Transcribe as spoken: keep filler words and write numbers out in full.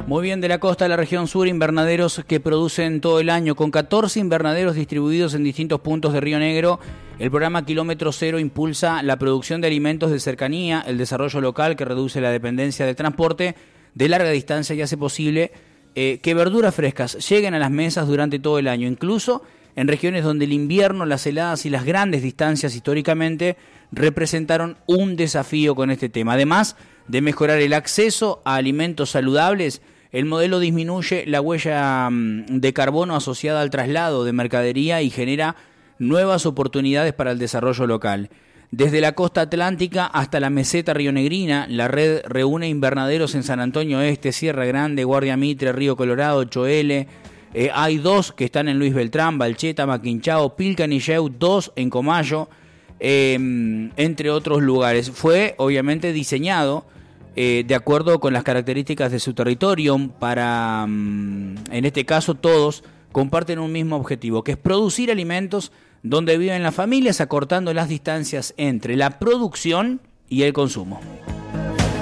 Muy bien, de la costa de la región sur, invernaderos que producen todo el año. Con catorce invernaderos distribuidos en distintos puntos de Río Negro, el programa Kilómetro Cero impulsa la producción de alimentos de cercanía, el desarrollo local que reduce la dependencia del transporte de larga distancia y hace posible eh, que verduras frescas lleguen a las mesas durante todo el año, incluso en regiones donde el invierno, las heladas y las grandes distancias históricamente representaron un desafío con este tema. Además de mejorar el acceso a alimentos saludables, el modelo disminuye la huella de carbono asociada al traslado de mercadería y genera nuevas oportunidades para el desarrollo local. Desde la costa atlántica hasta la meseta rionegrina, la red reúne invernaderos en San Antonio Este, Sierra Grande, Guardia Mitre, Río Colorado, Choele. Eh, hay dos que están en Luis Beltrán, Balcheta, Maquinchao, Pilcanilleu, dos en Comayo, eh, entre otros lugares. Fue obviamente diseñado Eh, de acuerdo con las características de su territorio, para, um, en este caso todos comparten un mismo objetivo, que es producir alimentos donde viven las familias, acortando las distancias entre la producción y el consumo.